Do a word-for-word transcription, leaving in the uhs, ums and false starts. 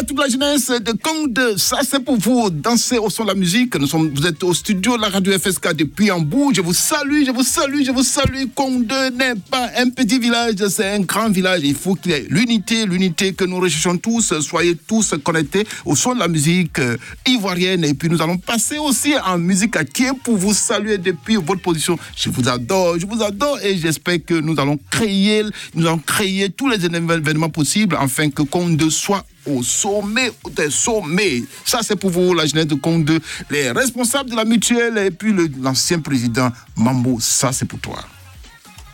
à toute la jeunesse de Condé. Ça, c'est pour vous. Danser au son de la musique. Nous sommes, vous êtes au studio de la radio F S K depuis Hambourg. Je vous salue, je vous salue, je vous salue. Condé n'est pas un petit village, c'est un grand village. Il faut qu'il y ait l'unité, l'unité que nous recherchons tous. Soyez tous connectés au son de la musique euh, ivoirienne. Et puis, nous allons passer aussi en musique à Thiers pour vous saluer depuis votre position. Je vous adore, je vous adore et j'espère que nous allons créer, nous allons créer tous les événements possibles afin que Condé soit au sommet des sommets. Ça, c'est pour vous, la jeunesse de Condé, les responsables de la mutuelle et puis le, l'ancien président Mambo. Ça, c'est pour toi.